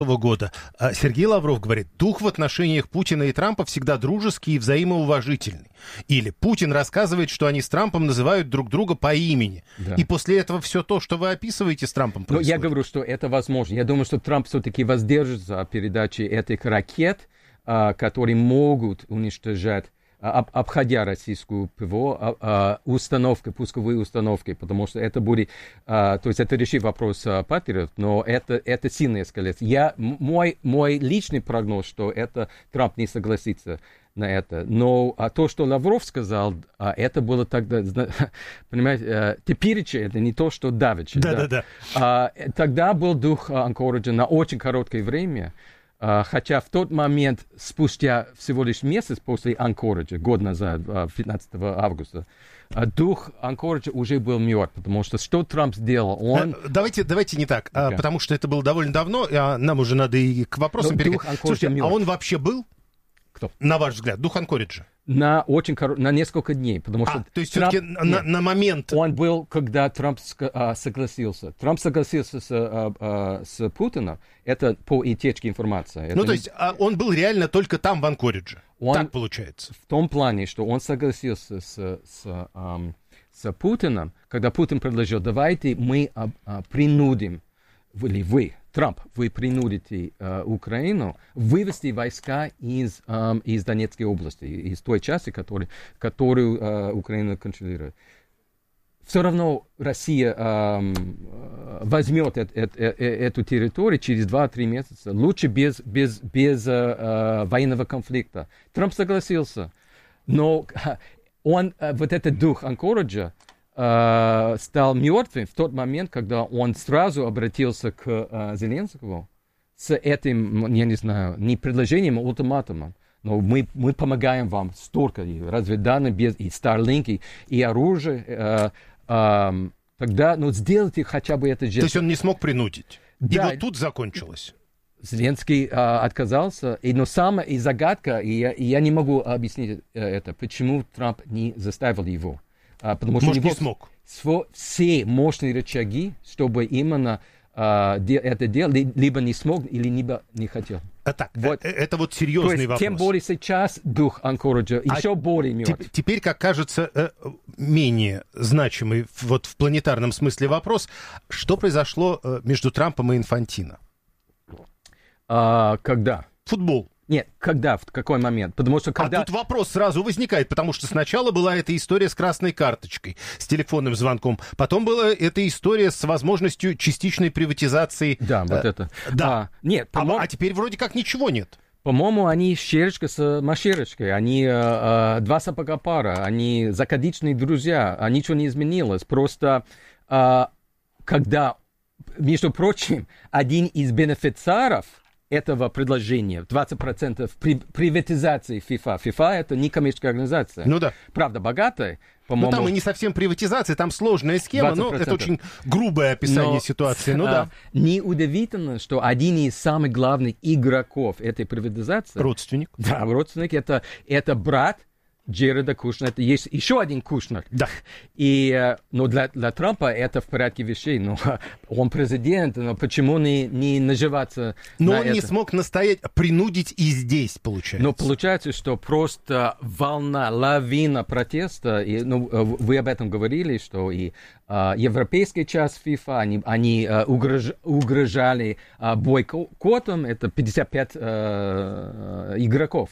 года. Сергей Лавров говорит, дух в отношениях Путина и Трампа всегда дружеский и взаимоуважительный. Или Путин рассказывает, что они с Трампом называют друг друга по имени. Да. И после этого все то, что вы описываете с Трампом, происходит. Но я говорю, что это возможно. Я думаю, что Трамп все-таки воздержится от передачи этих ракет, которые могут уничтожать, обходя российскую ПВО, пусковые установки, потому что это будет, то есть это решит вопрос Патриот, но это сильная эскалация. Мой личный прогноз, что Трамп не согласится на это, но то, что Лавров сказал, это было тогда, понимаете, теперь это не то, что давеча. Да. Тогда был дух Анкориджа на очень короткое время. Хотя в тот момент, спустя всего лишь месяц после Анкориджа, год назад, 15 августа, дух Анкориджа уже был мертв, потому что Трамп сделал? Давайте не так, потому что это было довольно давно, нам уже надо и к вопросам перейти. Слушайте, а он вообще был? Кто? На ваш взгляд, дух Анкориджа? На несколько дней, потому что то есть все-таки на момент... Он был, когда Трамп согласился. Трамп согласился с Путиным, это по утечке информации. То есть он был реально только там, в Анкоридже. Так получается. В том плане, что он согласился с Путиным, когда Путин предложил, давайте мы принудим, или вы, Трамп, вы принудите Украину вывести войска из Донецкой области, из той части, которую Украина контролирует. Все равно Россия возьмет эту территорию через 2-3 месяца. Лучше без военного конфликта. Трамп согласился. Но вот этот дух Анкориджа стал мертвым в тот момент, когда он сразу обратился к Зеленскому с этим, я не знаю, не предложением, а ультиматумом. Но мы помогаем вам столько и разведданных, и Starlink, и оружие. Тогда, сделайте хотя бы это. То есть он не смог принудить? Да. И вот тут закончилось. Зеленский отказался. Но самая загадка, и я не могу объяснить это, почему Трамп не заставил его. Потому что может, не смог. Все мощные рычаги, чтобы именно это делать, либо не смог, либо не хотел. Это вот серьезный вопрос. Тем более сейчас дух Анкориджа еще более мертв. Теперь, как кажется, менее значимый вот в планетарном смысле вопрос, что произошло между Трампом и Инфантино? Когда? Футбол. Нет, когда, в какой момент? Потому что когда... тут вопрос сразу возникает, потому что сначала была эта история с красной карточкой, с телефонным звонком, потом была эта история с возможностью частичной приватизации. Да, вот это. Да. Нет, а теперь вроде как ничего нет. По-моему, они щерочка с машерочкой, они два сапога пара, они закадычные друзья, ничего не изменилось. Просто когда, между прочим, один из бенефициаров этого предложения, 20% приватизации FIFA. FIFA — это не коммерческая организация. Да. Правда, богатая, по-моему... там и не совсем приватизация, там сложная схема, 20%. Но это очень грубое описание ситуации. Неудивительно, что один из самых главных игроков этой приватизации... Родственник. Да, родственник. Это брат Джареда Кушнера. Это есть еще один Кушнер. Да. Но для Трампа это в порядке вещей. Но он президент, но почему не наживаться но на он это? Не смог настоять, принудить и здесь, получается. Но получается, что просто лавина протеста, вы об этом говорили, что и европейская часть FIFA, они угрожали бойкотом, это 55 игроков.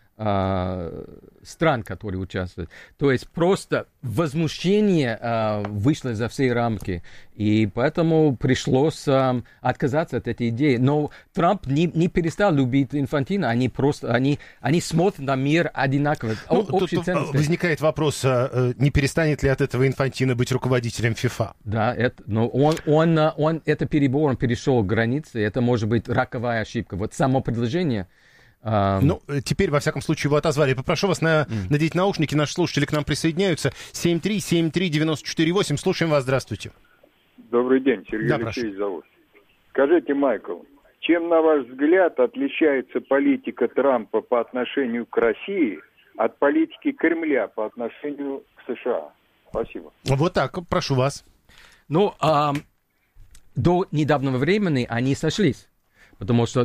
Стран, которые участвуют. То есть просто возмущение вышло за все рамки. И поэтому пришлось отказаться от этой идеи. Но Трамп не перестал любить Инфантино. Они смотрят на мир одинаково. Тут возникает вопрос, не перестанет ли от этого Инфантино быть руководителем ФИФА? Да, но он это перебор, он перешел границы. Это может быть роковая ошибка. Вот само предложение... теперь, во всяком случае, его отозвали. Попрошу вас надеть наушники. Наши слушатели к нам присоединяются. 7373948. Слушаем вас. Здравствуйте. Добрый день. Сергей Алексеевич зовут. Скажите, Майкл, чем, на ваш взгляд, отличается политика Трампа по отношению к России от политики Кремля по отношению к США? Спасибо. Вот так. Прошу вас. До недавнего времени они сошлись. Потому что